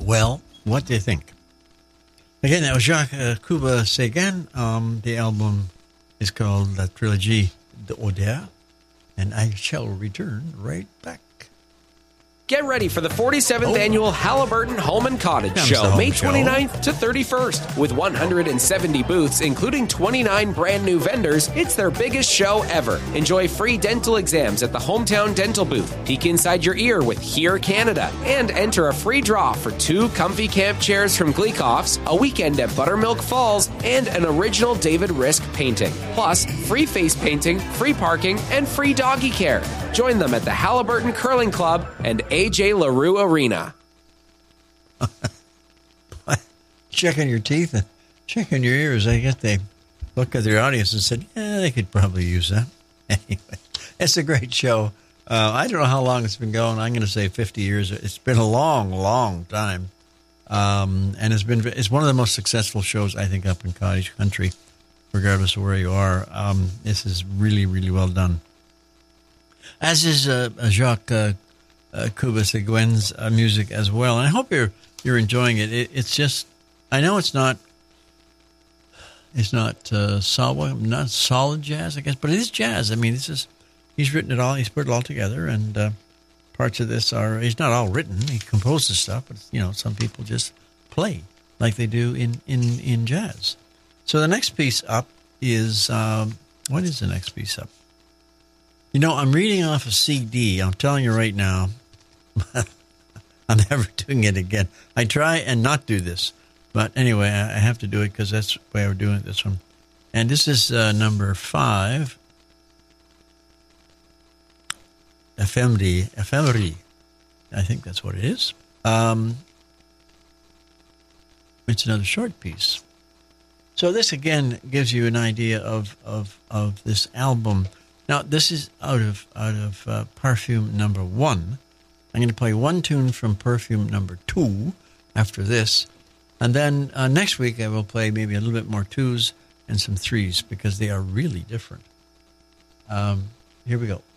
Well, what do you think? Again, that was Jacques Cuba Seguin. The album is called La Trilogie d'Odeur, and I shall return right back. Get ready for the 47th annual Halliburton Home and Cottage Show, May 29th to 31st. With 170 booths, including 29 brand new vendors, it's their biggest show ever. Enjoy free dental exams at the Hometown Dental booth. Peek inside your ear with Hear Canada. And enter a free draw for 2 comfy camp chairs from Gleekoff's, a weekend at Buttermilk Falls, and an original David Risk painting. Plus, free face painting, free parking, and free doggy care. Join them at the Halliburton Curling Club and AJ LaRue Arena. Checking your teeth and checking your ears. I guess they looked at their audience and said, yeah, they could probably use that. Anyway, it's a great show. I don't know how long it's been going. I'm going to say 50 years. It's been a long, long time. And it's one of the most successful shows, I think, up in cottage country, regardless of where you are. This is really, really well done. As is Jacques Cuba Seguin's music as well. And I hope you're enjoying it. It's just, I know it's not solid jazz, I guess, but it is jazz. I mean, he's written it all, he's put it all together, and parts of this he's not all written. He composes stuff, but some people just play like they do in jazz. So the next piece up is, what is the next piece up? I'm reading off a CD. I'm telling you right now, I'm never doing it again. I try and not do this. But anyway, I have to do it because that's the way we're doing it, this one. And this is number 5. Ephemerie. I think that's what it is. It's another short piece. So this, again, gives you an idea of this album. Now, this is out of Perfume number 1. I'm going to play one tune from Perfume number 2 after this. And then next week I will play maybe a little bit more 2s and some 3s because they are really different. Here we go.